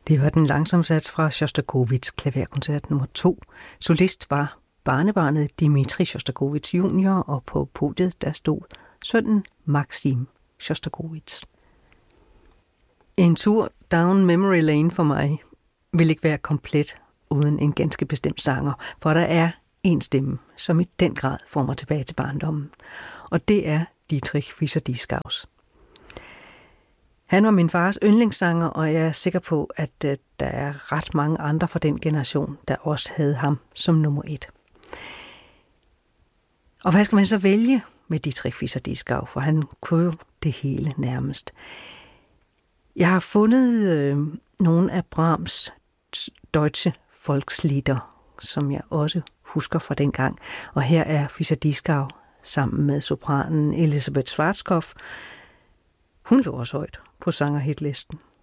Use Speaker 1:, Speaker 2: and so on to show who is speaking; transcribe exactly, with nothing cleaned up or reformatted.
Speaker 1: Det var den langsomsats fra Sjostakovitj klaverkoncert nummer to. Solist var barnebarnet Dmitrij Sjostakovitj junior, og på podiet der stod sønnen Maksim Sjostakovitj. En tur down memory lane for mig vil ikke være komplet uden en ganske bestemt sanger, for der er en stemme, som i den grad får mig tilbage til barndommen, og det er Dietrich Fischer-Dieskau. Han var min fars yndlingssanger, og jeg er sikker på, at uh, der er ret mange andre fra den generation, der også havde ham som nummer et. Og hvad skal man så vælge med Dietrich Fischer-Dieskau, for han kunne jo det hele nærmest. Jeg har fundet øh, nogle af Brahms deutsche Volkslieder, som jeg også husker fra dengang, og her er Fischer-Dieskau sammen med sopranen Elisabeth Schwarzkopf. Hun lå også højt på sangerhitlisten.